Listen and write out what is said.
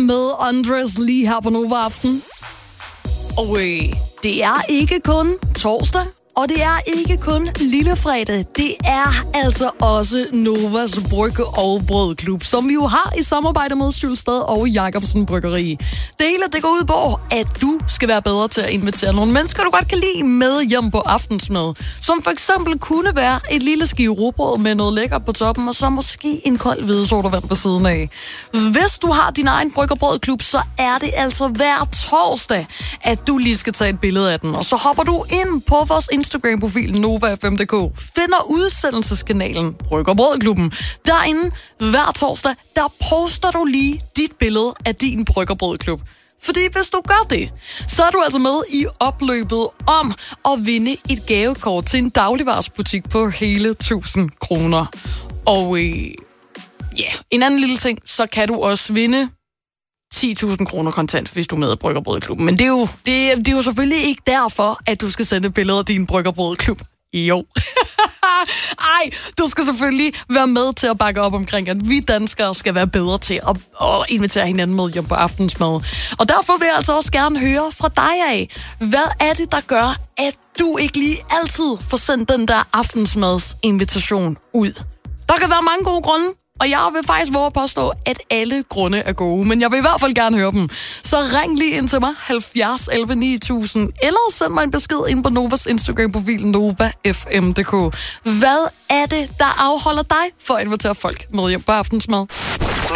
med Andres lige her på Nova Aften. Og det er ikke kun torsdag, og det er ikke kun lillefredag. Det er altså også Novas Brygge- og Brødklub, som vi jo har i samarbejde med Stølstad og Jacobsen Bryggeri. Det hele det går ud på, at du skal være bedre til at invitere nogle mennesker, du godt kan lide med hjem på aftensmad. Som for eksempel kunne være et lille skive rugbrød med noget lækkert på toppen, og så måske en kold hvidesodavand på siden af. Hvis du har din egen Brygge- og Brødklub, så er det altså hver torsdag, at du lige skal tage et billede af den. Og så hopper du ind på vores Instagram-profil NovaFM.dk, finder udsendelseskanalen Brygge- og Brødklubben. Derinde hver torsdag, der poster du lige dit billede af din Brygge- og Brødklub. Fordi hvis du gør det, så er du altså med i opløbet om at vinde et gavekort til en dagligvaresbutik på hele 1000 kroner. Og en anden lille ting, så kan du også vinde 10.000 kroner kontant, hvis du er med i Brygge- og Brødklubben. Men det er jo selvfølgelig ikke derfor, at du skal sende billeder af din Brygge- og Brødklub. Jo. Ej, du skal selvfølgelig være med til at bakke op omkring, at vi danskere skal være bedre til at invitere hinanden med hjem på aftensmad. Og derfor vil jeg altså også gerne høre fra dig af, hvad er det, der gør, at du ikke lige altid får sendt den der aftensmadsinvitation ud? Der kan være mange gode grunde, og jeg vil faktisk våge at påstå, at alle grunde er gode, men jeg vil i hvert fald gerne høre dem. Så ring lige ind til mig, 70 11 9000, eller send mig en besked ind på Novas Instagram-profil, NovaFM.dk. Hvad er det, der afholder dig for at invitere folk med hjem på aftensmad?